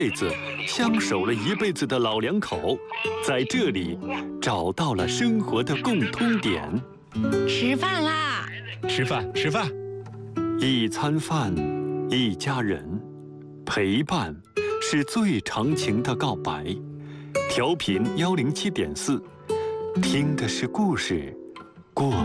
辈子相守了一辈子的老两口，在这里找到了生活的共通点。 吃饭啦！ 吃饭，吃饭。 一餐饭，一家人，陪伴是最长情的告白。调频107.4，听的是故事，过。